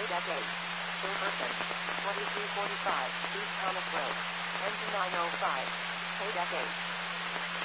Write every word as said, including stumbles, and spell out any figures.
Deck eight. Jefferson. twenty-two forty-five, East Thomas Road. Engine nine oh five. Deck eight.